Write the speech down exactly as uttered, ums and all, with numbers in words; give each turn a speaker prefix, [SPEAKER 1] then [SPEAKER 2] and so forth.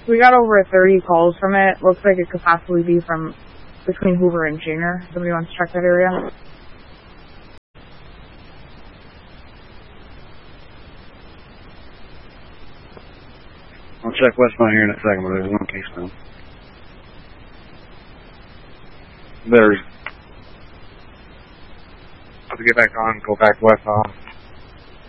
[SPEAKER 1] We got over thirty calls from it. Looks like it could possibly be from between Hoover and Junior. Somebody wants to check that area?
[SPEAKER 2] I'll check westbound here in a second, but there's one case now. Better.
[SPEAKER 3] I'll have to get back on, go back westbound.